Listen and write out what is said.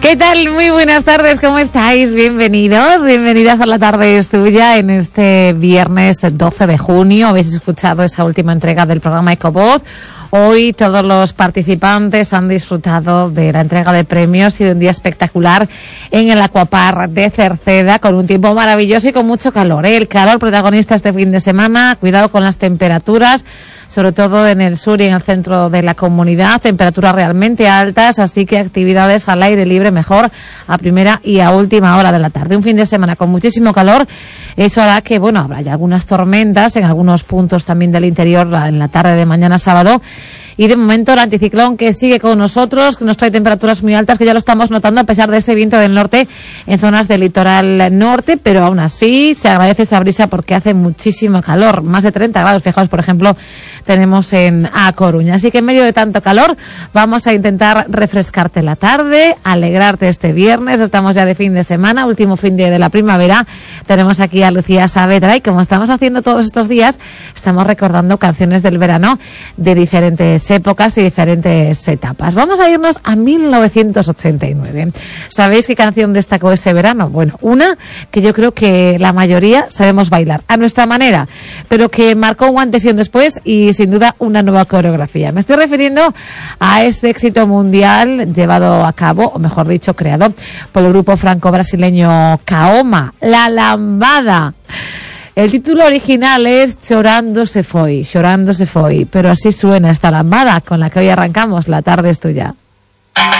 ¿Qué tal? Muy buenas tardes, ¿cómo estáis? Bienvenidas a La Tarde es Tuya en este viernes 12 de junio. Habéis escuchado esa última entrega del programa Ecovoz. Hoy todos los participantes han disfrutado de la entrega de premios y de un día espectacular en el Aquapark de Cerceda, con un tiempo maravilloso y con mucho calor. El calor protagonista este fin de semana, cuidado con las temperaturas, sobre todo en el sur y en el centro de la comunidad, temperaturas realmente altas, así que actividades al aire libre mejor a primera y a última hora de la tarde. Un fin de semana con muchísimo calor, eso hará que, habrá ya algunas tormentas en algunos puntos también del interior en la tarde de mañana sábado. Y de momento el anticiclón que sigue con nosotros, que nos trae temperaturas muy altas, que ya lo estamos notando a pesar de ese viento del norte en zonas del litoral norte, pero aún así se agradece esa brisa porque hace muchísimo calor, más de 30 grados, fijaos, por ejemplo, tenemos en A Coruña. Así que en medio de tanto calor vamos a intentar refrescarte la tarde, alegrarte este viernes, estamos ya de fin de semana, último fin de la primavera. Tenemos aquí a Lucía Saavedra y como estamos haciendo todos estos días, estamos recordando canciones del verano de diferentes épocas y diferentes etapas. Vamos a irnos a 1989. ¿Sabéis qué canción destacó ese verano? Bueno, una que yo creo que la mayoría sabemos bailar a nuestra manera, pero que marcó un antes y un después y sin duda una nueva coreografía. Me estoy refiriendo a ese éxito mundial llevado a cabo, o mejor dicho, creado por el grupo franco-brasileño Kaoma, La Lambada. El título original es Chorando se foi, pero así suena esta lambada con la que hoy arrancamos La Tarde es Tuya.